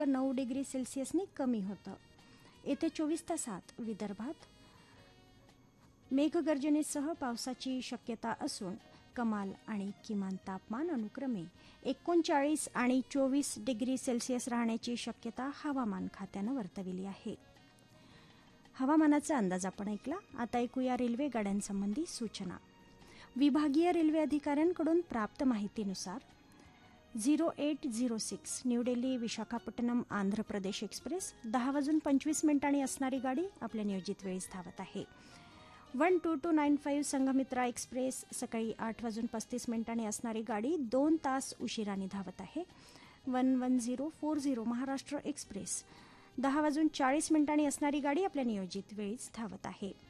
9 degree सेल्सिअसने कमी होतं. येत्या 24 तासात विदर्भात मेघगर्जनेसह पावसाची शक्यता असून कमाल आणि किमान तापमान अनुक्रमे 39 आणि 24 डिग्री सेल्सिअस राहण्याची शक्यता हवामान खात्यानं वर्तविली आहे. हवामानाचा अंदाज आपण ऐकला. आता ऐकूया रेल्वे गाड्यांसंबंधी सूचना. विभागीय रेल्वे अधिकाऱ्यांकडून प्राप्त माहितीनुसार 0806 न्यू दिल्ली विशाखापट्टणम आंध्र प्रदेश एक्सप्रेस 10:25 असणारी गाडी आपल्या नियोजित वेळीच धावत आहे. 12295 संघमित्रा एक्सप्रेस सकाळी 8:35 असणारी गाडी 2 तास उशिराने धावत आहे. 11040 महाराष्ट्र एक्सप्रेस 10:40 असणारी गाडी आपल्या नियोजित वेळीच धावत आहे.